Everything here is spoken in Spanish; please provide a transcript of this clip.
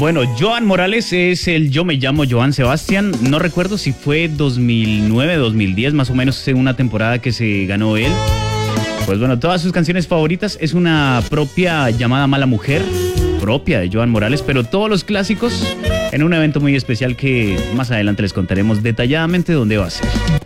Bueno, Joan Morales es el Yo me llamo Joan Sebastián. No recuerdo si fue 2009, 2010, más o menos en una temporada que se ganó él. Pues bueno, todas sus canciones favoritas es una propia llamada Mala Mujer, propia de Joan Morales, pero todos los clásicos en un evento muy especial que más adelante les contaremos detalladamente dónde va a ser.